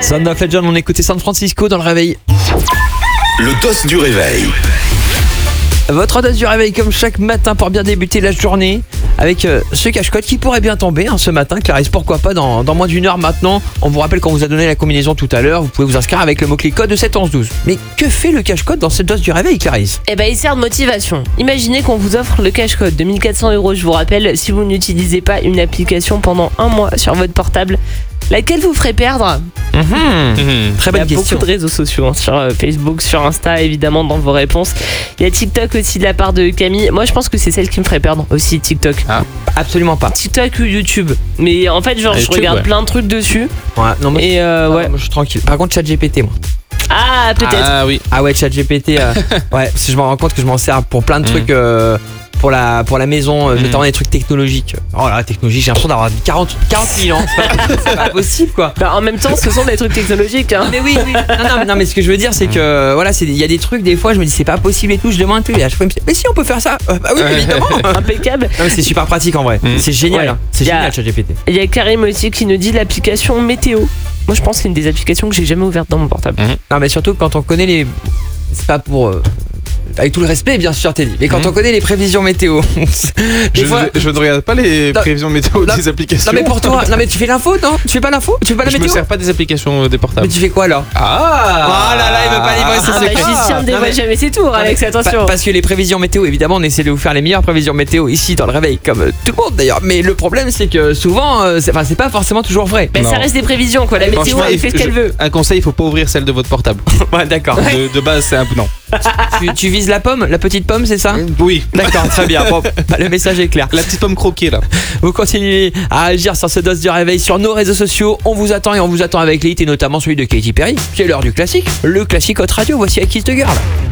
Son of Legend, on écoutait San Francisco dans le réveil. Le dos du réveil. Votre dose du réveil comme chaque matin pour bien débuter la journée avec ce cache-code qui pourrait bien tomber ce matin. Clarisse, pourquoi pas dans moins d'une heure maintenant. On vous rappelle qu'on vous a donné la combinaison tout à l'heure. Vous pouvez vous inscrire avec le mot-clé code de 71112. Mais que fait le cache-code dans cette dose du réveil, Clarisse? Eh ben, il sert de motivation. Imaginez qu'on vous offre le cache-code de 1400 €, je vous rappelle, si vous n'utilisez pas une application pendant un mois sur votre portable. Laquelle vous ferait perdre? Très bonne Il y a question. beaucoup de réseaux sociaux, sur Facebook, sur Insta, évidemment, dans vos réponses. Il y a TikTok aussi de la part de Camille. Moi, je pense que c'est celle qui me ferait perdre aussi, TikTok. Absolument pas. TikTok ou YouTube. Mais en fait, genre, je YouTube, regarde ouais. plein de trucs dessus. Ouais, non, moi, Et ouais. ouais. Moi, je suis tranquille. Par contre, ChatGPT, moi. Ah, peut-être. Ah oui. Ah ouais, ChatGPT. Ouais, parce que je me rends compte que je m'en sers pour plein de trucs. Pour la maison, notamment des trucs technologiques. Oh là, la technologie, j'ai l'impression d'avoir 40 000 ans. C'est pas possible, quoi. Bah, en même temps, ce sont des trucs technologiques. Hein. Mais oui. Non, mais ce que je veux dire, c'est que voilà, il y a des trucs, des fois, je me dis c'est pas possible et tout, je demande tout. Et à chaque fois, je me dis, mais si, on peut faire ça. Bah oui, évidemment. Impeccable. Non, mais c'est super pratique en vrai. C'est génial. Ouais. Hein. C'est Y a- génial, ChatGPT. Il y a Karim aussi qui nous dit l'application météo. Moi, je pense que c'est une des applications que j'ai jamais ouvertes dans mon portable. Non, mais surtout quand on connaît les. C'est pas pour. Avec tout le respect, bien sûr, Teddy. Mais quand on connaît les prévisions météo. des fois- Je ne regarde pas les Non. prévisions météo Non. des applications. Non, mais pour toi. Non, mais tu fais l'info, non? Tu fais pas l'info? Tu fais pas la Je me météo? sers pas des applications des Mais portables. tu fais quoi alors? Ah Oh là là, il veut pas livrer Un ses secrets. magicien ne Non, dévoile mais- jamais ses tours, Alex, attention. Parce que les prévisions météo, évidemment, on essaie de vous faire les meilleures prévisions météo ici dans le réveil, comme tout le monde d'ailleurs. Mais le problème, c'est que souvent, c'est pas forcément toujours vrai. Ben, ça Non. reste des prévisions, quoi. La météo, Franchement, elle fait ce qu'elle veut. Un conseil, il faut pas ouvrir celle de votre portable. Ouais, d'accord. De base, c'est un peu non. Tu vises la pomme, la petite pomme, c'est ça? Oui. D'accord, très bien. Bon, bah, le message est clair. La petite pomme croquée là. Vous continuez à agir sur ce dos du réveil sur nos réseaux sociaux. On vous attend et on vous attend avec les hits et notamment celui de Katy Perry. C'est l'heure du classique. Le classique Hot Radio. Voici I Kiss the Girl.